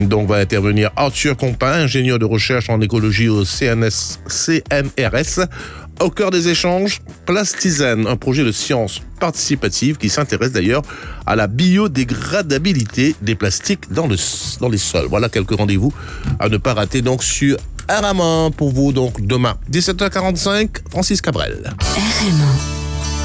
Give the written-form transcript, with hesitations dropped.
Donc va intervenir Arthur Compin, ingénieur de recherche en écologie au CNRS. Au cœur des échanges, Plastisène, un projet de science participative qui s'intéresse d'ailleurs à la biodégradabilité des plastiques dans les sols. Voilà quelques rendez-vous à ne pas rater donc sur RMA pour vous donc demain 17h45, Francis Cabrel. RMA.